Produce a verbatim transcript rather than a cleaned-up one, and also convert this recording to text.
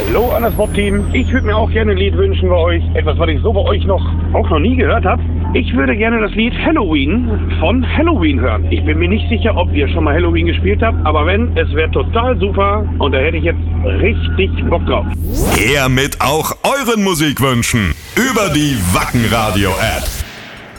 Hallo an das Bob-Team. Ich würde mir auch gerne ein Lied wünschen bei euch. Etwas, was ich so bei euch noch auch noch nie gehört habe. Ich würde gerne das Lied Halloween von Helloween hören. Ich bin mir nicht sicher, ob ihr schon mal Halloween gespielt habt, aber wenn, es wäre total super und da hätte ich jetzt richtig Bock drauf. Her mit auch euren Musikwünschen über die Wacken Radio App.